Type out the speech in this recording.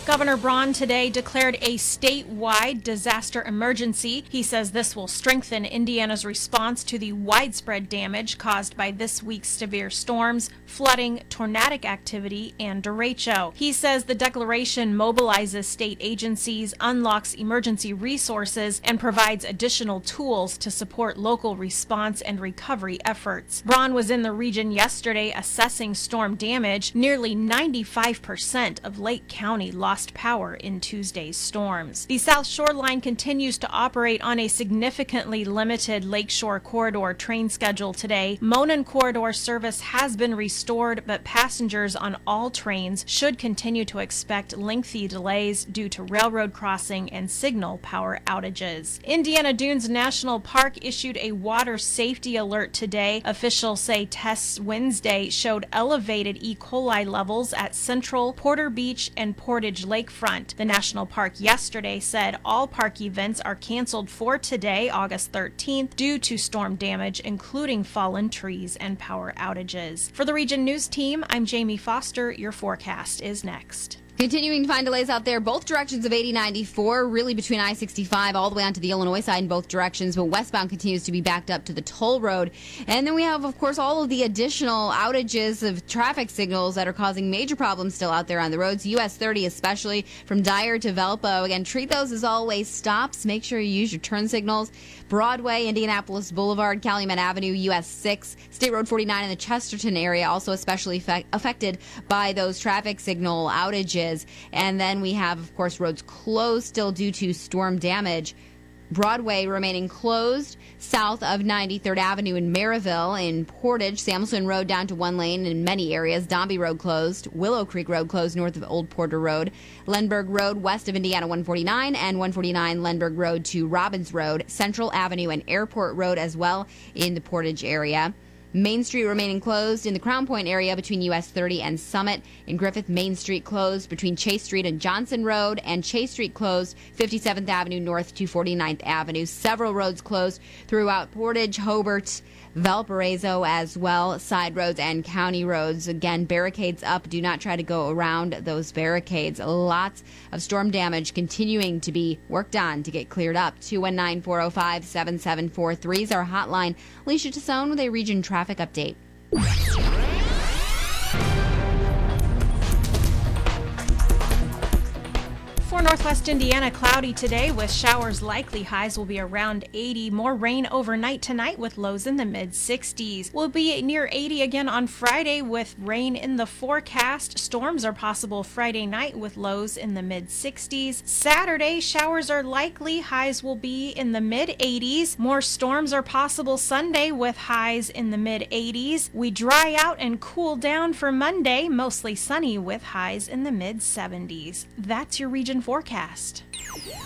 Governor Braun today declared a statewide disaster emergency. He says this will strengthen Indiana's response to the widespread damage caused by this week's severe storms, flooding, tornadic activity, and derecho. He says the declaration mobilizes state agencies, unlocks emergency resources, and provides additional tools to support local response and recovery efforts. Braun was in the region yesterday assessing storm damage. Nearly 95% of Lake County lost power in Tuesday's storms. The South Shoreline continues to operate on a significantly limited Lakeshore Corridor train schedule today. Monon Corridor service has been restored, but passengers on all trains should continue to expect lengthy delays due to railroad crossing and signal power outages. Indiana Dunes National Park issued a water safety alert today. Officials say tests Wednesday showed elevated E. coli levels at Central, Porter Beach, and Portage Lakefront. The national park yesterday said all park events are canceled for today, August 13th, due to storm damage, including fallen trees and power outages. For the Region News Team, I'm Jamie Foster. Your forecast is next. Continuing to find delays out there, both directions of 8094, really between I-65 all the way onto the Illinois side in both directions, but westbound continues to be backed up to the toll road. And then we have, of course, all of the additional outages of traffic signals that are causing major problems still out there on the roads. US 30 especially, from Dyer to Valpo. Again, treat those as always stops. Make sure you use your turn signals. Broadway, Indianapolis Boulevard, Calumet Avenue, US 6, State Road 49 in the Chesterton area, also especially affected by those traffic signal outages. And then we have, of course, roads closed still due to storm damage. Broadway remaining closed south of 93rd Avenue in Maryville. In Portage, Samuelson Road down to one lane in many areas. Dombey Road closed. Willow Creek Road closed north of Old Porter Road. Lindbergh Road west of Indiana 149 and 149 Lindbergh Road to Robbins Road. Central Avenue and Airport Road as well in the Portage area. Main Street remaining closed in the Crown Point area between US 30 and Summit. In Griffith, Main Street closed between Chase Street and Johnson Road, and Chase Street closed 57th Avenue north to 49th Avenue. Several roads closed throughout Portage, Hobart, Valparaiso as well. Side roads and county roads. Again, barricades up. Do not try to go around those barricades. Lots of storm damage continuing to be worked on to get cleared up. 219-405-7743 is our hotline. Alicia Tassone with a Region Traffic Update. For Northwest Indiana, cloudy today with showers likely. Highs will be around 80. More rain overnight tonight with lows in the mid-60s. We'll be near 80 again on Friday with rain in the forecast. Storms are possible Friday night with lows in the mid-60s. Saturday, showers are likely. Highs will be in the mid-80s. More storms are possible Sunday with highs in the mid-80s. We dry out and cool down for Monday, mostly sunny with highs in the mid-70s. That's your region forecast.